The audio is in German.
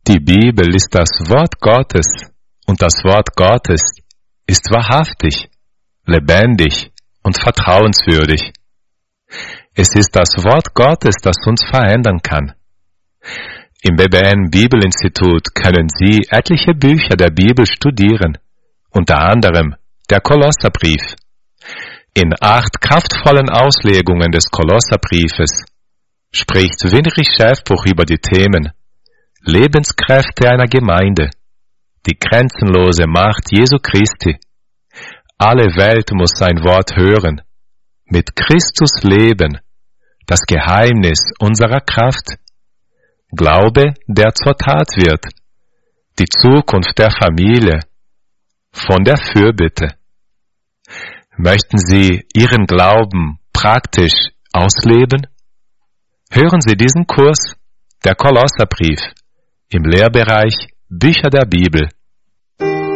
Die Bibel ist das Wort Gottes und das Wort Gottes ist wahrhaftig, lebendig und vertrauenswürdig. Es ist das Wort Gottes, das uns verändern kann. Im BBN Bibelinstitut können Sie etliche Bücher der Bibel studieren, unter anderem der Kolosserbrief. In 8 kraftvollen Auslegungen des Kolosserbriefes spricht Winry Schäfbuch über die Themen Lebenskräfte einer Gemeinde, die grenzenlose Macht Jesu Christi. Alle Welt muss sein Wort hören. Mit Christus leben, das Geheimnis unserer Kraft. Glaube, der zur Tat wird. Die Zukunft der Familie. Von der Fürbitte. Möchten Sie Ihren Glauben praktisch ausleben? Hören Sie diesen Kurs, der Kolosserbrief, im Lehrbereich Bücher der Bibel.